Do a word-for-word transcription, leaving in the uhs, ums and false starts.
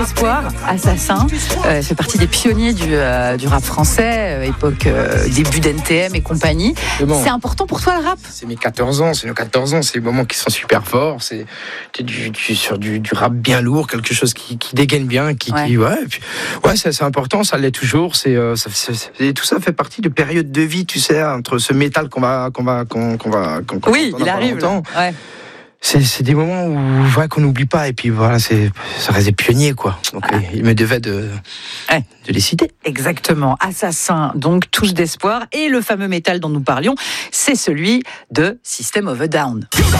Espoir, Assassin, euh, fait partie des pionniers du, euh, du rap français, euh, époque euh, début d'N T M et compagnie. C'est important pour toi le rap ? C'est mes quatorze ans, c'est nos quatorze ans, c'est des moments qui sont super forts, c'est du, du, sur du, du rap bien lourd, quelque chose qui, qui dégaine bien, qui, ouais, qui, ouais, et puis, ouais c'est, c'est important, ça l'est toujours, c'est, euh, ça, c'est, c'est, tout ça fait partie de périodes de vie, tu sais, entre ce métal qu'on va, qu'on va, qu'on, qu'on va, qu'on, qu'on oui, il arrive. Ouais. C'est, c'est des moments où ouais, qu'on n'oublie pas, et puis voilà, c'est, ça reste des pionniers, quoi. Donc ah. il me devait de, ouais, de les citer. Exactement. Assassin, donc touche d'espoir, et le fameux métal dont nous parlions, c'est celui de System of a Down.